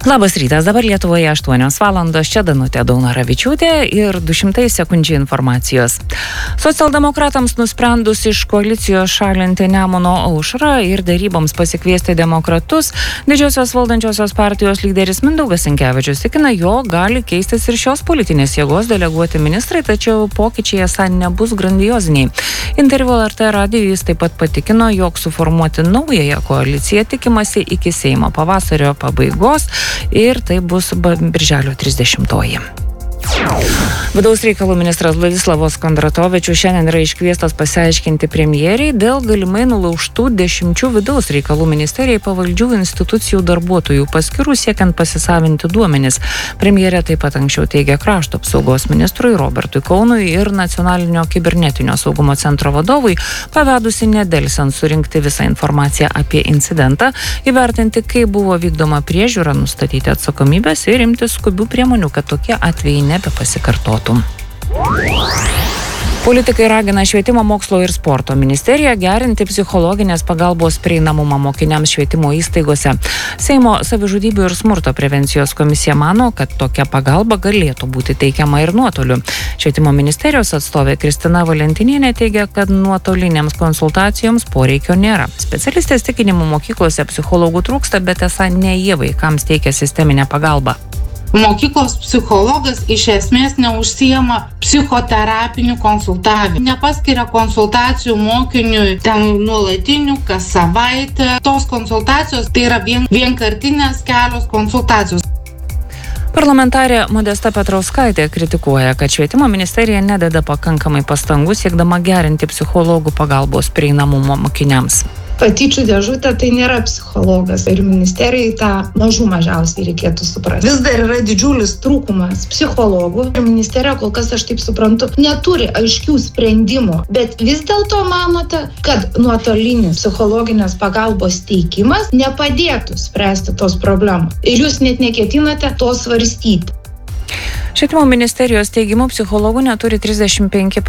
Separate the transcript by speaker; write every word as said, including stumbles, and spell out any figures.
Speaker 1: Labas rytas, dabar Lietuvoje aštuonios valandos, čia Danutė Daunoravičiūtė ir du šimtai sekundžių informacijos. Socialdemokratams nusprendus iš koalicijos šalinti Nemuno aušrą ir daryboms pasikviesti demokratus, didžiosios valdančiosios partijos lyderis Mindaugas Sinkevičius tikina, jog gali keistis ir šios politinės jėgos deleguoti ministrai, tačiau pokyčiai esą nebus grandioziniai. Interviu L R T radijui jis taip pat patikino, jog suformuoti naująją koaliciją tikimasi iki Seimo pavasario pabaigos ir tai bus birželio trisdešimtoji. Vidaus reikalų ministras Vladislavas Kondratovičius šiandien yra iškviestas pasiaiškinti premjeriai dėl galimai nulaužtų dešimčių vidaus reikalų ministerijai pavaldžių institucijų darbuotojų paskirų siekiant pasisavinti duomenis. Premjerė taip pat anksčiau teigė krašto apsaugos ministrui Robertui Kaunui ir nacionalinio kibernetinio saugumo centro vadovui, pavedusi nedelsiant surinkti visą informaciją apie incidentą, įvertinti, kaip buvo vykdoma priežiūra, nustatyti atsakomybės ir imtis skubių priemonių, kad tokie atvejai nebepasikartotų. Politikai ragina Švietimo, mokslo ir sporto ministeriją gerinti psichologinės pagalbos prieinamumą mokiniams švietimo įstaigose. Seimo savižudybių ir smurto prevencijos komisija mano, kad tokia pagalba galėtų būti teikiama ir nuotoliu. Švietimo ministerijos atstovė Kristina Valentinienė teigia, kad nuotolinėms konsultacijoms poreikio nėra. Specialistės tikinimu mokyklose psichologų trūksta, bet esą ne jie vaikams teikia sisteminę pagalbą.
Speaker 2: Mokyklos psichologas iš esmės neužsijama psichoterapiniu konsultavimu. Nepaskiria konsultacijų mokiniui ten nuolatinių kas savaitę. Tos konsultacijos tai yra vien, vienkartinės kelios konsultacijos.
Speaker 1: Parlamentarė Modesta Petrauskaitė kritikuoja, kad Švietimo ministerija nededa pakankamai pastangų siekdama gerinti psichologų pagalbos prieinamumą mokiniams.
Speaker 3: Patyčių dėžutė tai nėra psichologas ir ministerijai tą mažų mažiausiai reikėtų suprasti. Vis dar yra didžiulis trūkumas psichologų ir ministerija, kol kas aš taip suprantu, neturi aiškių sprendimų, bet vis dėlto manote, kad nuotolinis psichologinės pagalbos teikimas nepadėtų spręsti tos problemos ir jūs net neketinate to svarstyti.
Speaker 1: Švietimo ministerijos teigimu psichologų neturi trisdešimt penki